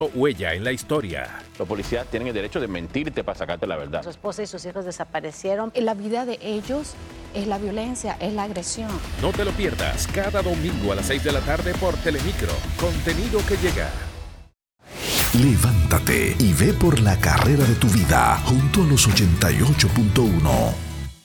Huella en la historia. Los policías tienen el derecho de mentirte para sacarte la verdad. Su esposa y sus hijos desaparecieron. La vida de ellos es la violencia, es la agresión. No te lo pierdas cada domingo a las 6 de la tarde por Telemicro. Contenido que llega. Levántate y ve por la carrera de tu vida junto a los 88.1.